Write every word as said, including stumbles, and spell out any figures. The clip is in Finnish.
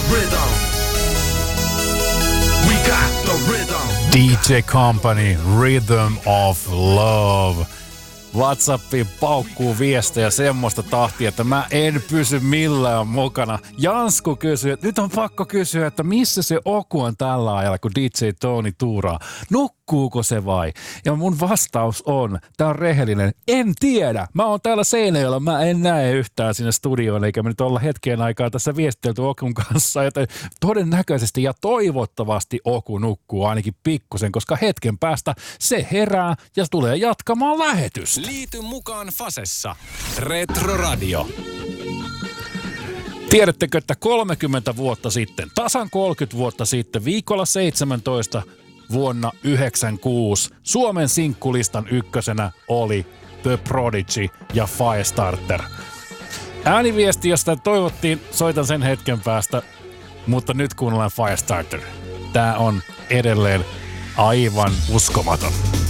rhythm. We got the rhythm. D J Company, Rhythm of Love. WhatsAppiin paukkuu viestejä semmoista tahtia, että mä en pysy millään mukana. Jansku kysyy, että nyt on pakko kysyä, että missä se Oku on tällä ajalla, kun D J Tony tuuraa. Nukkuuko se vai? Ja mun vastaus on, tää on rehellinen, en tiedä. Mä oon täällä Seinäjoella, mä en näe yhtään sinne studioon, eikä me nyt olla hetken aikaa tässä viestelty Okun kanssa, joten todennäköisesti ja toivottavasti Oku nukkuu ainakin pikkusen, koska hetken päästä se herää ja tulee jatkamaan lähetystä. Liity mukaan Fasessa. Retro Radio. Tiedättekö, että kolmekymmentä vuotta sitten, tasan kolmekymmentä vuotta sitten, viikolla seitsemäntoista vuonna yhdeksänkymmentäkuusi, Suomen sinkkulistan ykkösenä oli The Prodigy ja Firestarter. Ääniviesti, josta toivottiin, soitan sen hetken päästä, mutta nyt kuunnellaan Firestarter. Tää on edelleen aivan uskomaton.